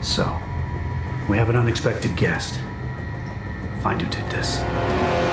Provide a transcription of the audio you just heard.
So, we have an unexpected guest. Find who did this.